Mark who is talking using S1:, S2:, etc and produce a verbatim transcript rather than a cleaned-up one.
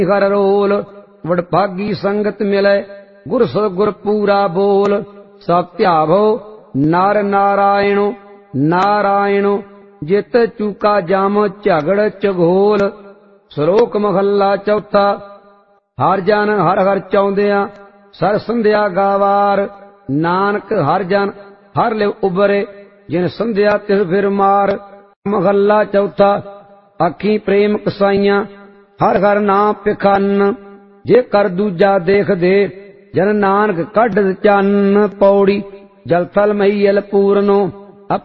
S1: हर role वडभागी संगत मिले गुर सतगुर पूरा बोल। सब ध्यावो नर नारायण नारायण जित चूका जाम झगड़ चघोल। श्लोक महला चौथा। हर जन हर हर चाहुंदिया सर संध्या गावार। नानक हर जन हर लिव उबरे जिन संध्या तिस फिर मार। महला चौथा। अखी प्रेम कसाइया हर हर नाम पिखन जे कर दूजा देख दे जन नानक कढ़ चन्न। पौड़ी जल थल महीयल पूरनो